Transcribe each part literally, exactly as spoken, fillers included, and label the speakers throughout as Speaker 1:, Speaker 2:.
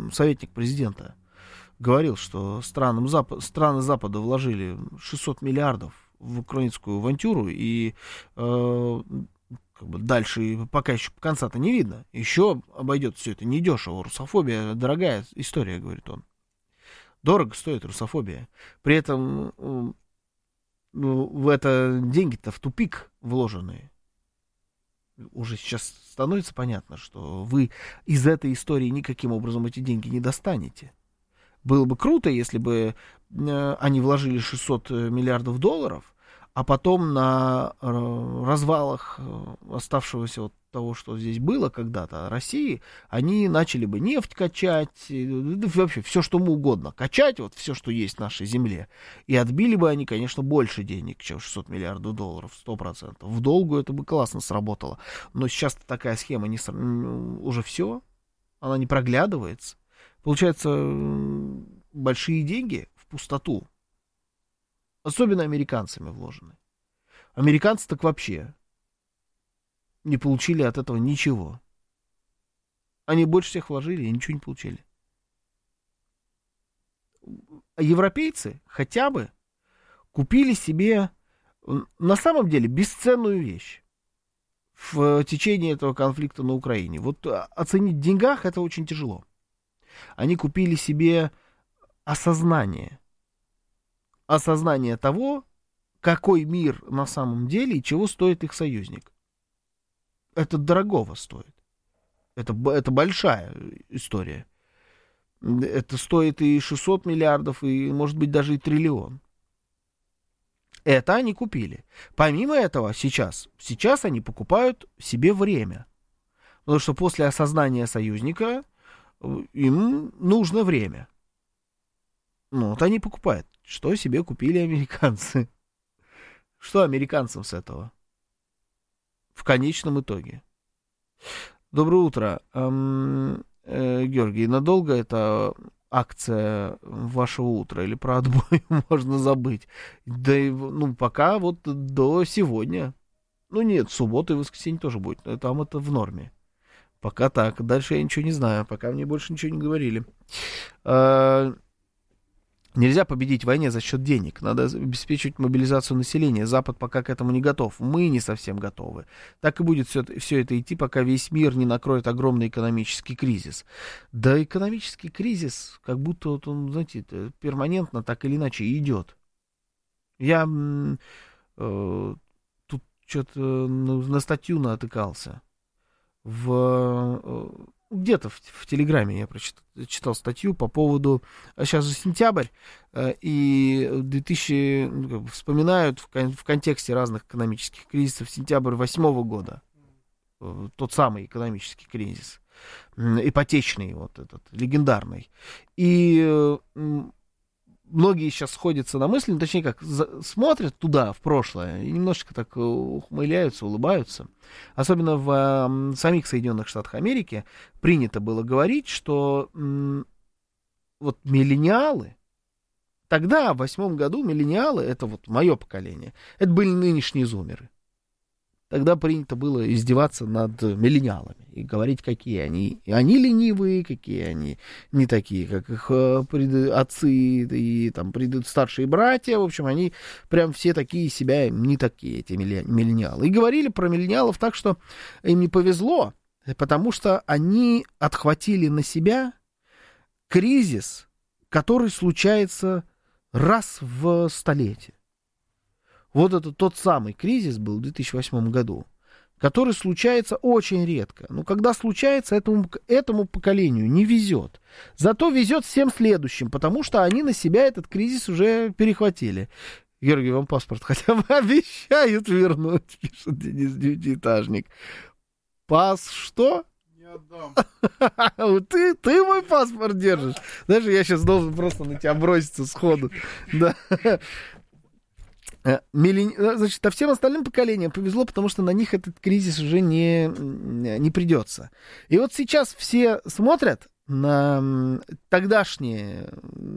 Speaker 1: советник президента, говорил, что странам Запад, страны Запада вложили шестьсот миллиардов в украинскую авантюру, и э, как бы дальше пока еще конца-то не видно. Еще обойдет все это недешево. Русофобия дорогая история, говорит он. Дорого стоит русофобия. При этом ну, в это деньги-то в тупик вложенные. Уже сейчас становится понятно, что вы из этой истории никаким образом эти деньги не достанете. Было бы круто, если бы э, они вложили шестьсот миллиардов долларов, а потом на э, развалах э, оставшегося от того, что здесь было когда-то, России, они начали бы нефть качать, э, вообще все, что угодно качать, вот все, что есть в нашей земле. И отбили бы они, конечно, больше денег, чем шестьсот миллиардов долларов, сто процентов. В долгу это бы классно сработало. Но сейчас такая схема не, уже все, она не проглядывается. Получается, большие деньги в пустоту. Особенно американцами вложены. Американцы так вообще не получили от этого ничего. Они больше всех вложили и ничего не получили. А европейцы хотя бы купили себе на самом деле бесценную вещь в течение этого конфликта на Украине. Вот оценить в деньгах это очень тяжело. Они купили себе осознание. Осознание того, какой мир на самом деле и чего стоит их союзник. Это дорогого стоит. Это, это большая история. Это стоит и шестьсот миллиардов, и, может быть, даже и триллион. Это они купили. Помимо этого, сейчас, сейчас они покупают себе время. Потому что после осознания союзника им нужно время. Ну, вот они покупают. Что себе купили американцы? Что американцам с этого? В конечном итоге. Доброе утро. Эм, э, Георгий, надолго эта акция вашего утра? Или про отбой можно забыть? Да и, ну, пока вот до сегодня. Ну, нет, суббота и воскресенье тоже будет. Там это в норме. Пока так. Дальше я ничего не знаю. Пока мне больше ничего не говорили. Э, Нельзя победить в войне за счет денег. Надо обеспечивать мобилизацию населения. Запад пока к этому не готов. Мы не совсем готовы. Так и будет все, все это идти, пока весь мир не накроет огромный экономический кризис. Да, экономический кризис, как будто вот он, знаете, перманентно так или иначе идет. Я э, тут что-то на статью натыкался. В... Э, Где-то в, в Телеграме я прочитал, читал статью по поводу... А сейчас же сентябрь, э, и две тысячи, ну, как бы вспоминают в, кон, в контексте разных экономических кризисов сентябрь восьмого года. Э, тот самый экономический кризис. Э, ипотечный, вот этот, легендарный. И э, многие сейчас сходятся на мысли, ну, точнее как, за, смотрят туда, в прошлое, и немножечко так ухмыляются, улыбаются. Особенно в э, самих Соединенных Штатах Америки принято было говорить, что э, вот миллениалы, тогда, в восьмом году, миллениалы, это вот мое поколение, это были нынешние зумеры. Тогда принято было издеваться над миллениалами и говорить, какие они. И они ленивые, какие они не такие, как их пред... отцы и там пред... старшие братья. В общем, они прям все такие себя не такие, эти миллениалы. И говорили про миллениалов так, что им не повезло, потому что они отхватили на себя кризис, который случается раз в столетие. Вот это тот самый кризис был в две тысячи восьмом году, который случается очень редко. Но когда случается, этому, этому поколению не везет. Зато везет всем следующим, потому что они на себя этот кризис уже перехватили. Георгий, вам паспорт хотя бы обещают вернуть, пишет Денис Девятиэтажник. Пас что?
Speaker 2: Не отдам.
Speaker 1: Ты, ты мой паспорт держишь. Знаешь, я сейчас должен просто на тебя броситься сходу. Да. Миллен... Значит, а всем остальным поколениям повезло, потому что на них этот кризис уже не, не придется. И вот сейчас все смотрят на тогдашнее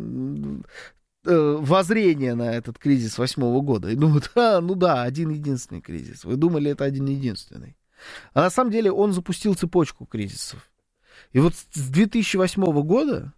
Speaker 1: воззрение на этот кризис восьмого года и думают, а, ну да, один единственный кризис. Вы думали, это один единственный. А на самом деле он запустил цепочку кризисов. И вот с две тысячи восьмого года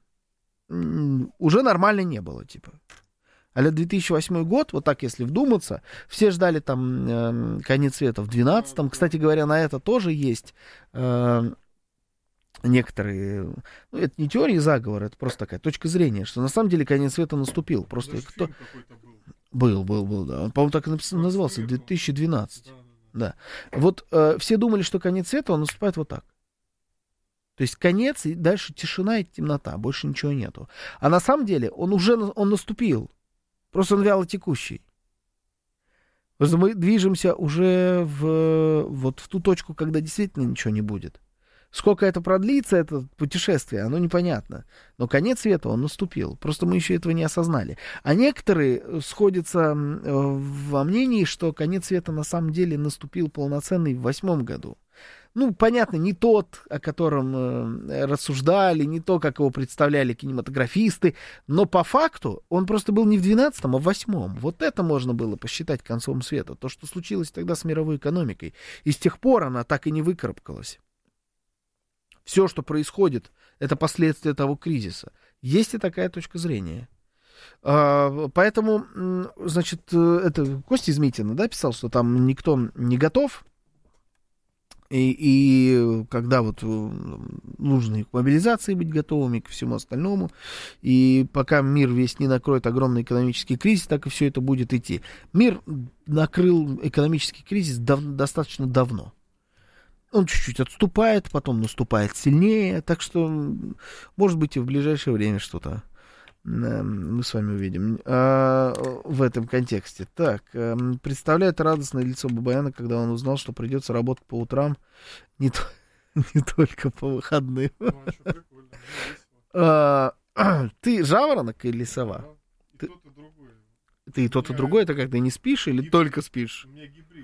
Speaker 1: уже нормально не было, типа. А две тысячи восьмой год, вот так если вдуматься, все ждали там э, конец света в двенадцатом. Кстати говоря, на это тоже есть э, некоторые... Ну, это не теории заговора, это просто такая точка зрения, что на самом деле конец света наступил. Просто
Speaker 2: Даже
Speaker 1: кто...
Speaker 2: фильм какой-то был.
Speaker 1: Был, был, был, да. Он, по-моему, так и написан, назывался, две тысячи двенадцатый. Да. Вот э, все думали, что конец света, он наступает вот так. То есть конец, и дальше тишина и темнота, больше ничего нету. А на самом деле он уже он наступил. Просто он вяло текущий. Потому что мы движемся уже в, вот в ту точку, когда действительно ничего не будет. Сколько это продлится, это путешествие, оно непонятно. Но конец света, он наступил. Просто мы еще этого не осознали. А некоторые сходятся во мнении, что конец света на самом деле наступил полноценный в восьмом году. Ну, понятно, не тот, о котором э, рассуждали, не то, как его представляли кинематографисты, но по факту он просто был не в двенадцатом, а в восьмом. Вот это можно было посчитать концом света. То, что случилось тогда с мировой экономикой. И с тех пор она так и не выкарабкалась. Все, что происходит, это последствия того кризиса. Есть и такая точка зрения. А, поэтому, значит, это Костя Измитина, да, писал, что там никто не готов. И, и когда вот нужно к мобилизации быть готовыми, ко всему остальному, и пока мир весь не накроет огромный экономический кризис, так и все это будет идти. Мир накрыл экономический кризис дав- достаточно давно. Он чуть-чуть отступает, потом наступает сильнее, так что, может быть, и в ближайшее время что-то мы с вами увидим а, в этом контексте. Так, а, представляет радостное лицо Бабаяна, когда он узнал, что придется работать по утрам, не, то, не только по выходным.
Speaker 2: Ну, а что, прикольно,
Speaker 1: а, ты жаворонок или сова?
Speaker 2: и
Speaker 1: ты,
Speaker 2: тот, и другой.
Speaker 1: Ты и тот, и другой, это когда не спишь или
Speaker 2: гибрид.
Speaker 1: Только спишь?
Speaker 2: У меня гибрид.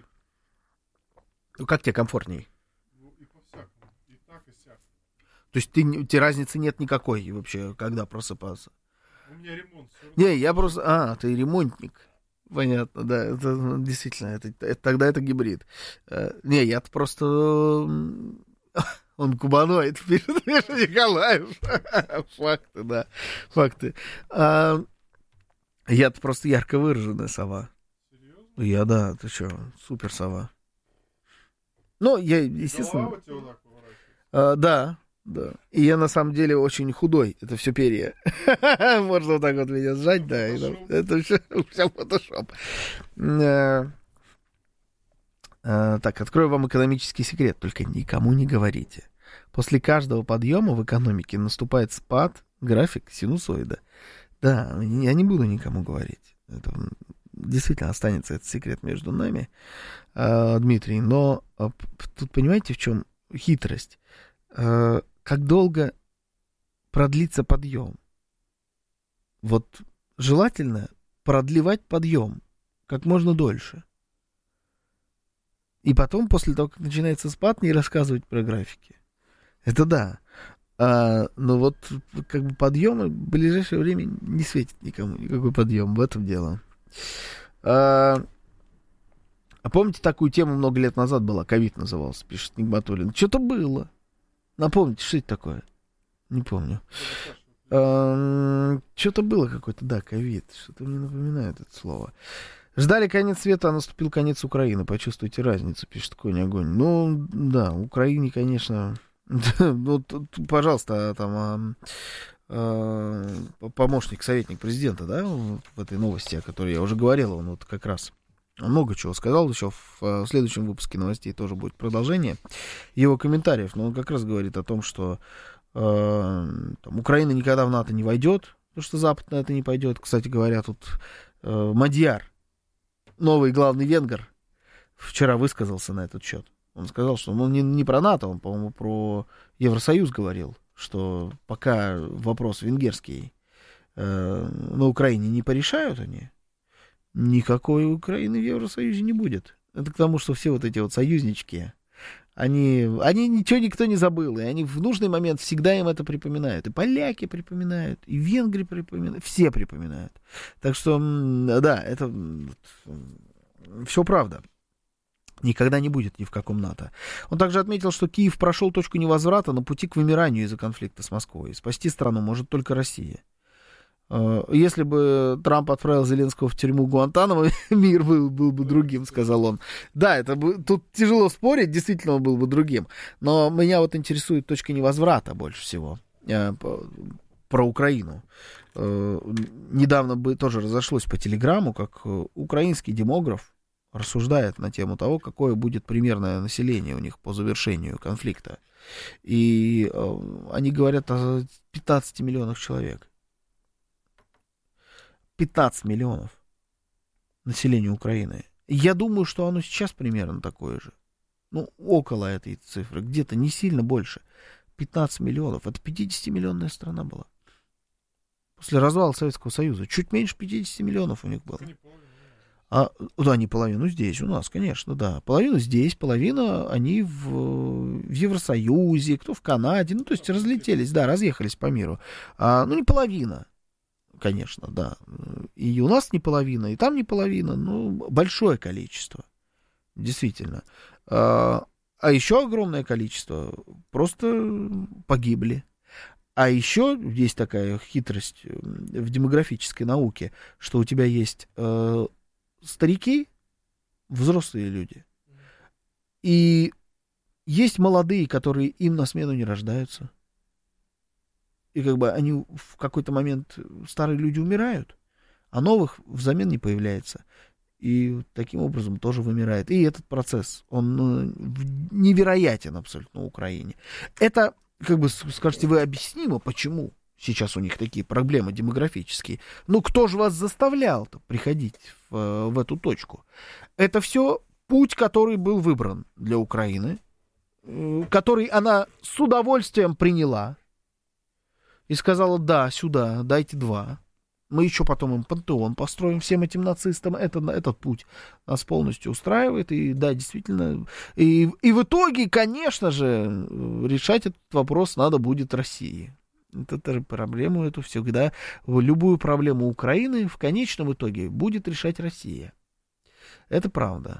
Speaker 1: Ну, как тебе комфортней?
Speaker 2: Ну, и по-всякому. И так, и сяк.
Speaker 1: То есть ты, у тебя разницы нет никакой вообще, когда просыпаться?
Speaker 2: У меня ремонт. Все
Speaker 1: Не, я просто... А, ты ремонтник. Понятно, да. Это, ну, действительно, это, это, тогда это гибрид. Uh, не, я-то просто... Он кубаноид, пишет Миша Николаев. Факты, да. Факты. Uh, я-то просто ярко выраженная сова.
Speaker 2: Серьезно?
Speaker 1: Я, да, ты что, супер сова. Ну, я, естественно...
Speaker 2: Голова у тебя вот так поворачивается?
Speaker 1: Uh, да. Да. И я на самом деле очень худой. Это все перья. Можно вот так вот меня сжать, да. И, ну, это все, все фотошоп. А, а, так, открою вам экономический секрет. Только никому не говорите. После каждого подъема в экономике наступает спад, график синусоида. Да, я не буду никому говорить. Это действительно останется этот секрет между нами, а, Дмитрий. Но а, тут понимаете, в чем хитрость? А, как долго продлится подъем? Вот желательно продлевать подъем как можно дольше. И потом, после того, как начинается спад, не рассказывать про графики. Это да. А, но вот как бы подъем в ближайшее время не светит никому. Никакой подъем. В этом дело. А, а помните, такую тему много лет назад была? Ковид назывался, пишет Нигматуллин. Что-то было. Напомните, что это такое? Не помню. А, что-то было какое-то, да, ковид. Что-то мне напоминает это слово. Ждали конец света, а наступил конец Украины. Почувствуйте разницу, пишет Конь Огонь. Ну, да, Украине, конечно... Ну, пожалуйста, там помощник, советник президента, да, в этой новости, о которой я уже говорил, он вот как раз много чего сказал, еще в следующем выпуске новостей тоже будет продолжение его комментариев, но он как раз говорит о том, что э, там, Украина никогда в НАТО не войдет, потому что Запад на это не пойдет. Кстати говоря, тут э, Мадьяр, новый главный венгр, вчера высказался на этот счет. Он сказал, что ну, не, не про НАТО, он, по-моему, про Евросоюз говорил, что пока вопрос венгерский э, на Украине не порешают они, никакой Украины в Евросоюзе не будет. Это к тому, что все вот эти вот союзнички, они, они ничего никто не забыл, и они в нужный момент всегда им это припоминают. И поляки припоминают, и венгры припоминают, все припоминают. Так что, да, это все правда. Никогда не будет ни в каком НАТО. Он также отметил, что Киев прошел точку невозврата на пути к вымиранию из-за конфликта с Москвой. Спасти страну может только Россия. Если бы Трамп отправил Зеленского в тюрьму Гуантанамо, мир был, был бы другим, сказал он. Да, это бы, тут тяжело спорить, действительно он был бы другим. Но меня вот интересует точка невозврата больше всего э, по, про Украину. Э, недавно бы тоже разошлось по телеграмму, как украинский демограф рассуждает на тему того, какое будет примерное население у них по завершению конфликта. И э, они говорят о пятнадцати миллионах человек. пятнадцать миллионов населения Украины. Я думаю, что оно сейчас примерно такое же. Ну, около этой цифры, где-то не сильно больше. пятнадцать миллионов. Это пятидесятимиллионная страна была. После развала Советского Союза. Чуть меньше пятидесяти миллионов у них было. А, да, не половину здесь, у нас, конечно, да. Половину здесь, половина они в, в Евросоюзе, кто в Канаде. Ну, то есть разлетелись, да, разъехались по миру. А, ну, не половина. Конечно, да. И у нас не половина, и там не половина, ну, большое количество. Действительно. А, а еще огромное количество просто погибли. А еще есть такая хитрость в демографической науке, что у тебя есть э, старики, взрослые люди, и есть молодые, которые им на смену не рождаются. И как бы они в какой-то момент, старые люди умирают, а новых взамен не появляется. И таким образом тоже вымирает. И этот процесс, он ну, невероятен абсолютно в Украине. Это, как бы, скажете вы, объяснимо, почему сейчас у них такие проблемы демографические. Ну, кто же вас заставлял-то приходить в, в эту точку? Это все путь, который был выбран для Украины, который она с удовольствием приняла. И сказала, да, сюда, дайте два. Мы еще потом им пантеон построим всем этим нацистам. Это, этот путь нас полностью устраивает. И да, действительно. И, и в итоге, конечно же, решать этот вопрос надо будет России. Это проблему эту всегда, любую проблему Украины в конечном итоге будет решать Россия. Это правда.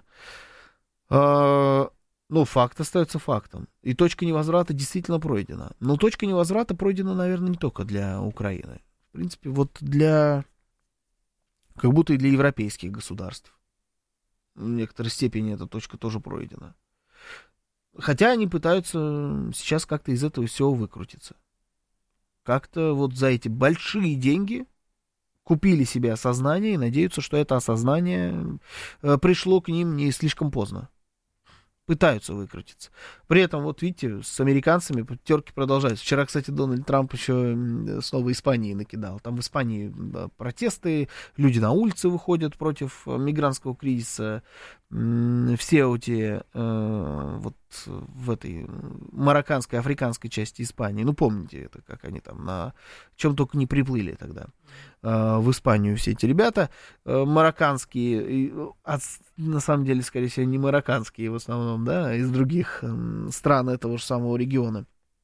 Speaker 1: Ну, факт остается фактом. И точка невозврата действительно пройдена. Но точка невозврата пройдена, наверное, не только для Украины. В принципе, вот для... Как будто и для европейских государств. В некоторой степени эта точка тоже пройдена. Хотя они пытаются сейчас как-то из этого всего выкрутиться. Как-то вот за эти большие деньги купили себе осознание и надеются, что это осознание пришло к ним не слишком поздно. Пытаются выкрутиться. При этом, вот видите, с американцами терки продолжаются. Вчера, кстати, Дональд Трамп еще снова Испании накидал. Там в Испании да, протесты, люди на улицы выходят против мигрантского кризиса. Все эти э, вот в этой марокканской, африканской части Испании, ну, помните это, как они там на чем только не приплыли тогда э, в Испанию все эти ребята э, марокканские, э, а, на самом деле, скорее всего, не марокканские в основном, да, из других э, стран этого же самого региона.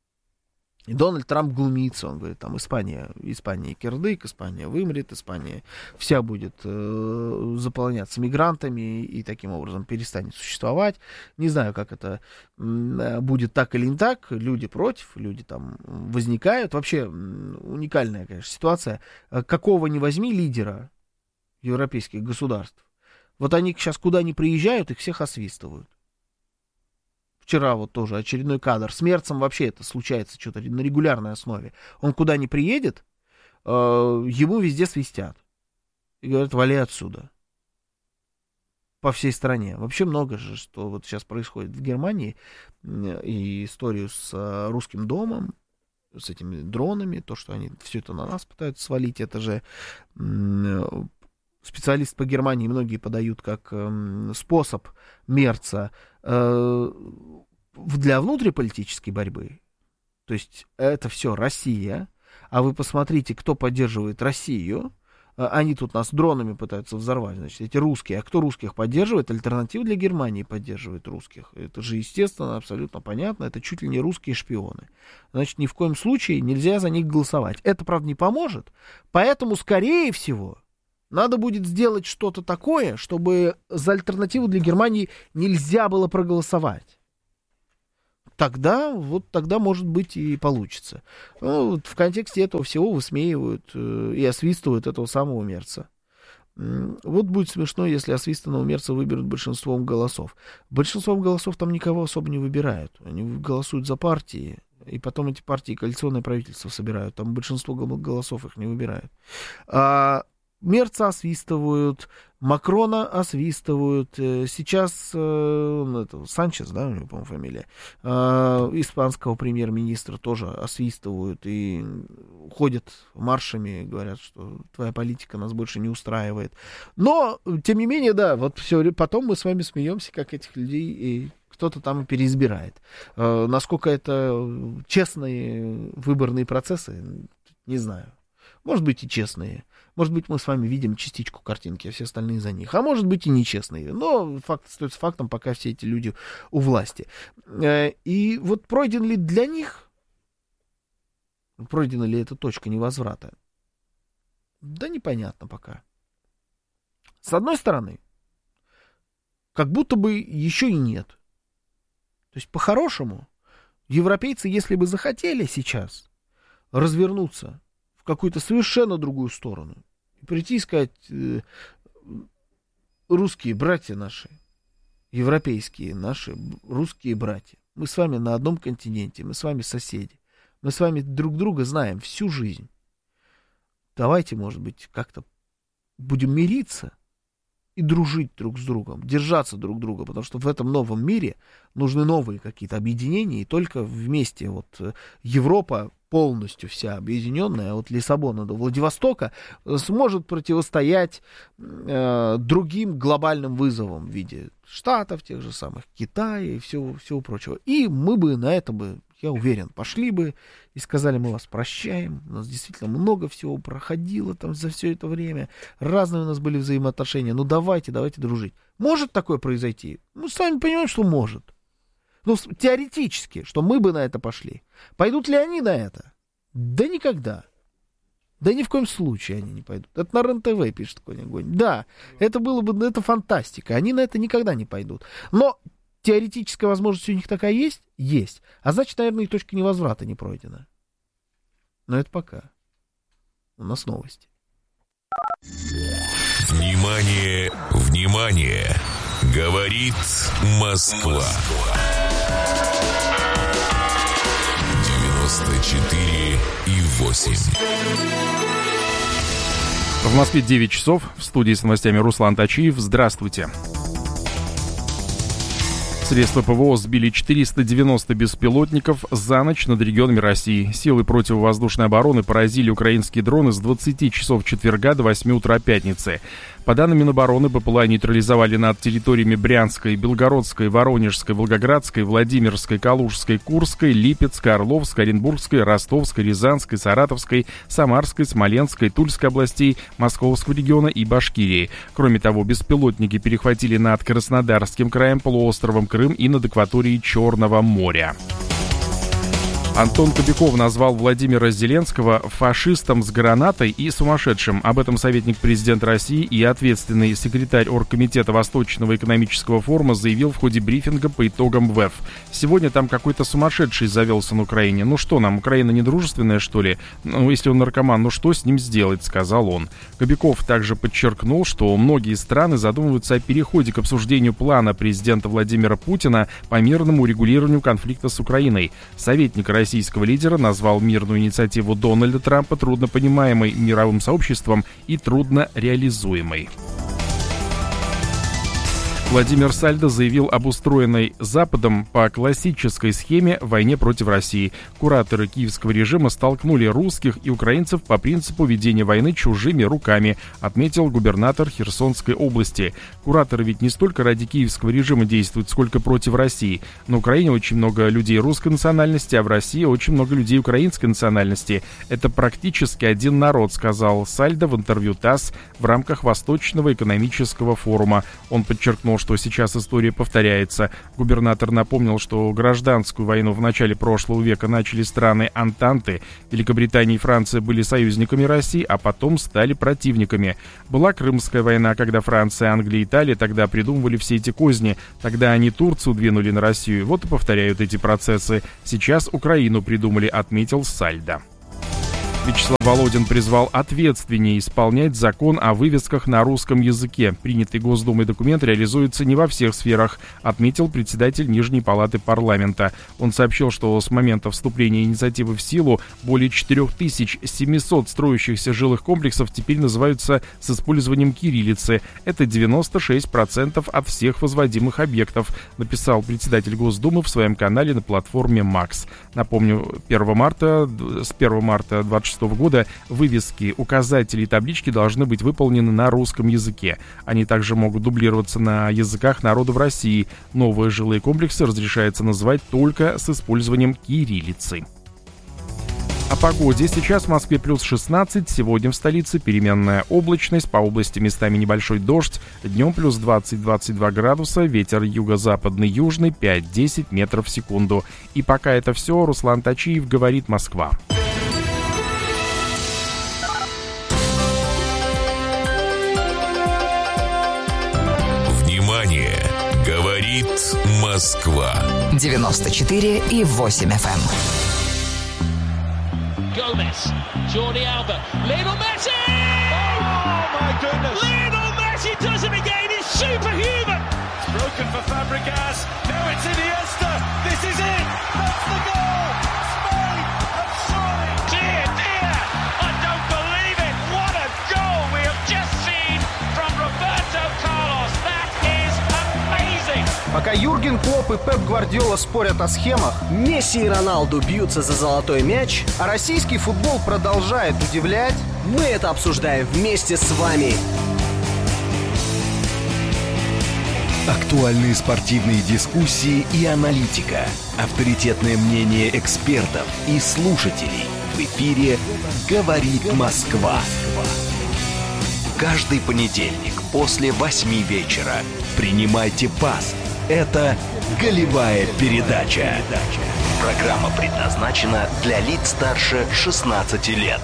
Speaker 1: И Дональд Трамп глумится, он говорит, там Испания, Испания кирдык, Испания вымрет, Испания вся будет э, заполняться мигрантами и таким образом перестанет существовать. Не знаю, как это э, будет так или не так, люди против, люди там возникают. Вообще уникальная, конечно, ситуация. Какого ни возьми лидера европейских государств, вот они сейчас куда ни приезжают, их всех освистывают. Вчера вот тоже очередной кадр. С Мерцем вообще это случается что-то на регулярной основе. Он куда ни приедет, э, ему везде свистят. И говорят, вали отсюда. По всей стране. Вообще много же, что вот сейчас происходит в Германии. И историю с э, русским домом, с этими дронами, то, что они все это на нас пытаются свалить, это же... Э, специалисты по Германии многие подают как э, способ Мерца э, для внутриполитической борьбы. То есть это все Россия. А вы посмотрите, кто поддерживает Россию. Они тут нас дронами пытаются взорвать. Значит, эти русские. А кто русских поддерживает? Альтернатива для Германии поддерживает русских. Это же, естественно, абсолютно понятно. Это чуть ли не русские шпионы. Значит, ни в коем случае нельзя за них голосовать. Это, правда, не поможет. Поэтому, скорее всего... Надо будет сделать что-то такое, чтобы за альтернативу для Германии нельзя было проголосовать. Тогда, вот тогда, может быть, и получится. Ну, вот в контексте этого всего высмеивают э, и освистывают этого самого Мерца. Вот будет смешно, если освистанного Мерца выберут большинством голосов. Большинством голосов там никого особо не выбирают. Они голосуют за партии, и потом эти партии коалиционное правительство собирают. Там большинство голосов их не выбирают. А Мерца освистывают, Макрона освистывают. Сейчас э, это, Санчес, да, у него, по-моему, фамилия, э, испанского премьер-министра тоже освистывают и ходят маршами, говорят, что твоя политика нас больше не устраивает. Но, тем не менее, да, вот все, потом мы с вами смеемся, как этих людей и кто-то там переизбирает. Э, насколько это честные выборные процессы, не знаю. Может быть, и честные. Может быть, мы с вами видим частичку картинки, а все остальные за них. А может быть, и нечестные. Но факт остается фактом, пока все эти люди у власти. И вот пройден ли для них, пройдена ли эта точка невозврата? Да непонятно пока. С одной стороны, как будто бы еще и нет. То есть, по-хорошему, европейцы, если бы захотели сейчас развернуться в какую-то совершенно другую сторону. И прийти и сказать, э, русские братья наши, европейские наши русские братья, мы с вами на одном континенте, мы с вами соседи, мы с вами друг друга знаем всю жизнь. Давайте, может быть, как-то будем мириться и дружить друг с другом, держаться друг друга, потому что в этом новом мире нужны новые какие-то объединения, и только вместе вот Европа, полностью вся объединенная, от Лиссабона до Владивостока, сможет противостоять э, другим глобальным вызовам в виде Штатов, тех же самых, Китая и всего, всего прочего. И мы бы на это бы, я уверен, пошли бы и сказали, мы вас прощаем, у нас действительно много всего проходило там за все это время, разные у нас были взаимоотношения, ну давайте, давайте дружить. Может такое произойти? Мы сами понимаем, что может. Ну, теоретически, что мы бы на это пошли. Пойдут ли они на это? Да никогда. Да ни в коем случае они не пойдут. Это на РЕН-ТВ пишет какой-нибудь огонь. Да, это было бы, это фантастика. Они на это никогда не пойдут. Но теоретическая возможность у них такая есть? Есть. А значит, наверное, и точка невозврата не пройдена. Но это пока. У нас новости.
Speaker 3: Внимание, внимание! Говорит Москва. девяносто четыре и восемь.
Speaker 4: В Москве девять часов. В студии с новостями Руслан Тачиев. Здравствуйте. Средства ПВО сбили четыреста девяносто беспилотников за ночь над регионами России. Силы противовоздушной обороны поразили украинские дроны с двадцати часов четверга до восьми утра пятницы. По данным Минобороны, БПЛА нейтрализовали над территориями Брянской, Белгородской, Воронежской, Волгоградской, Владимирской, Калужской, Курской, Липецкой, Орловской, Оренбургской, Ростовской, Рязанской, Саратовской, Самарской, Смоленской, Тульской областей, Московского региона и Башкирии. Кроме того, беспилотники перехватили над Краснодарским краем, полуостровом Крым и над акваторией Черного моря. Антон Кобяков назвал Владимира Зеленского фашистом с гранатой и сумасшедшим. Об этом советник президента России и ответственный секретарь Оргкомитета Восточного экономического форума заявил в ходе брифинга по итогам ВЭФ. Сегодня там какой-то сумасшедший завелся на Украине. Ну что нам, Украина недружественная, что ли? Ну, если он наркоман, ну что с ним сделать, сказал он. Кобяков также подчеркнул, что многие страны задумываются о переходе к обсуждению плана президента Владимира Путина по мирному урегулированию конфликта с Украиной. Советник российского лидера назвал мирную инициативу Дональда Трампа труднопонимаемой мировым сообществом и трудно реализуемой. Владимир Сальдо заявил об устроенной Западом по классической схеме войне против России. Кураторы киевского режима столкнули русских и украинцев по принципу ведения войны чужими руками, отметил губернатор Херсонской области. Кураторы ведь не столько ради киевского режима действуют, сколько против России. На Украине очень много людей русской национальности, а в России очень много людей украинской национальности. Это практически один народ, сказал Сальдо в интервью ТАСС в рамках Восточного экономического форума. Он подчеркнул, что сейчас история повторяется. Губернатор напомнил, что гражданскую войну в начале прошлого века начали страны Антанты. Великобритания и Франция были союзниками России, а потом стали противниками. Была Крымская война, когда Франция, Англия и Италия тогда придумывали все эти козни. Тогда они Турцию двинули на Россию. Вот и повторяют эти процессы. Сейчас Украину придумали, отметил Сальдо. Вячеслав Володин призвал ответственнее исполнять закон о вывесках на русском языке. Принятый Госдумой документ реализуется не во всех сферах, отметил председатель Нижней палаты парламента. Он сообщил, что с момента вступления инициативы в силу более четыре тысячи семьсот строящихся жилых комплексов теперь называются с использованием кириллицы. Это девяносто шесть процентов от всех возводимых объектов, написал председатель Госдумы в своем канале на платформе Макс. Напомню, первого марта, с первого марта две тысячи двадцать шестого года вывески, указатели и таблички должны быть выполнены на русском языке. Они также могут дублироваться на языках народов России. Новые жилые комплексы разрешается называть только с использованием кириллицы. О погоде. Сейчас в Москве плюс шестнадцать, сегодня в столице переменная облачность, по области местами небольшой дождь, днем плюс двадцать - двадцать два градуса, ветер юго-западный, южный пять - десять метров в секунду. И пока это все, Руслан Точиев, говорит Москва.
Speaker 3: Внимание! Говорит Москва.
Speaker 5: девяносто четыре и восемь эф эм.
Speaker 6: Gomez, Jordi Alba, Lionel Messi! Oh my goodness! Lionel Messi does it again, he's superhuman! It's broken for Fabregas, now it's Iniesta, this is it! That's the goal! Spain have surely! Dear, dear, I don't believe it! What a goal we have just seen from Roberto Carlos! That is amazing!
Speaker 7: Пока Юрген Клопп и Пеп Гвардиола спорят о схемах,
Speaker 8: Месси и Роналду бьются за золотой мяч,
Speaker 7: а российский футбол продолжает удивлять,
Speaker 8: мы это обсуждаем вместе с вами.
Speaker 9: Актуальные спортивные дискуссии и аналитика. Авторитетное мнение экспертов и слушателей. В эфире «Говорит Москва». Каждый понедельник после восьми вечера принимайте пас. Это «Голевая передача». Программа предназначена для лиц старше шестнадцати лет.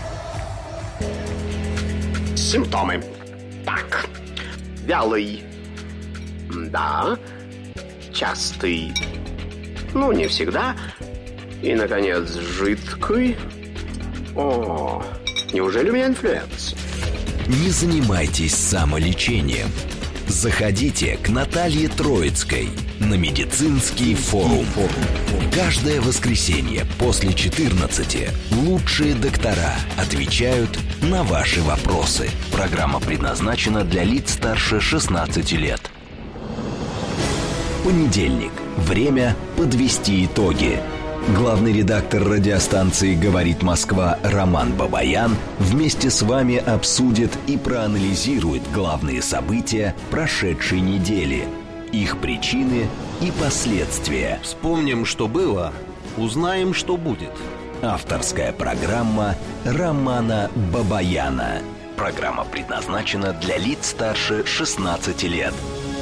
Speaker 10: Симптомы. Так. Вялый. Да. Частый. Ну, не всегда. И, наконец, жидкий. О, неужели у меня инфлюенс?
Speaker 9: Не занимайтесь самолечением. Заходите к Наталье Троицкой на медицинский форум. Каждое воскресенье после четырнадцати лучшие доктора отвечают на ваши вопросы. Программа предназначена для лиц старше шестнадцати лет. Понедельник. Время подвести итоги. Главный редактор радиостанции «Говорит Москва» Роман Бабаян вместе с вами обсудит и проанализирует главные события прошедшей недели, их причины и последствия.
Speaker 11: Вспомним, что было, узнаем, что будет.
Speaker 9: Авторская программа Романа Бабаяна. Программа предназначена для лиц старше шестнадцати лет.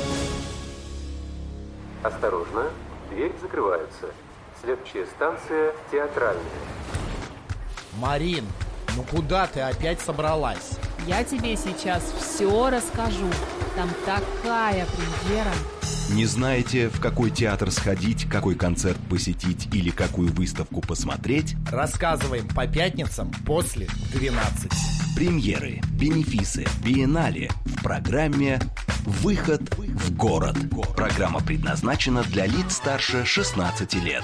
Speaker 12: Осторожно, дверь закрывается. Следующая станция Театральная.
Speaker 13: Марин, ну куда ты опять собралась?
Speaker 14: Я тебе сейчас все расскажу. Там такая премьера.
Speaker 9: Не знаете, в какой театр сходить, какой концерт посетить или какую выставку посмотреть?
Speaker 13: Рассказываем по пятницам после двенадцати.
Speaker 9: Премьеры, бенефисы, биеннале в программе «Выход в город». Программа предназначена для лиц старше шестнадцати лет.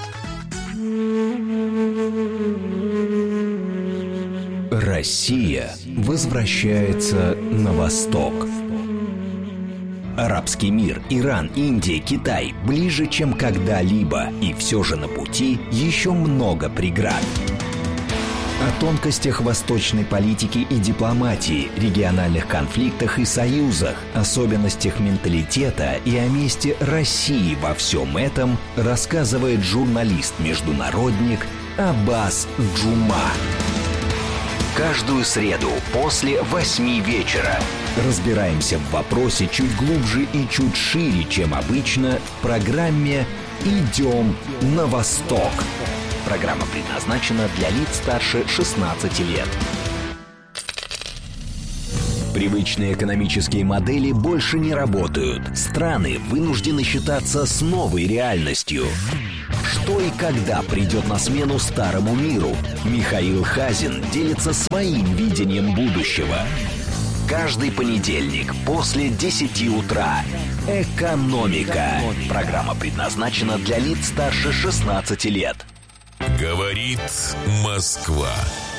Speaker 9: Россия возвращается на восток. Арабский мир, Иран, Индия, Китай ближе, чем когда-либо, и все же на пути еще много преград. О тонкостях восточной политики и дипломатии, региональных конфликтах и союзах, особенностях менталитета и о месте России во всем этом рассказывает журналист-международник Аббас Джума. Каждый Каждую среду после восьми вечера разбираемся в вопросе чуть глубже и чуть шире, чем обычно, в программе «Идем на восток». Программа предназначена для лиц старше шестнадцати лет. Привычные экономические модели больше не работают. Страны вынуждены считаться с новой реальностью. Что и когда придет на смену старому миру? Михаил Хазин делится своим видением будущего. Каждый понедельник после десяти утра. «Экономика». Программа предназначена для лиц старше шестнадцати лет.
Speaker 3: Говорит Москва.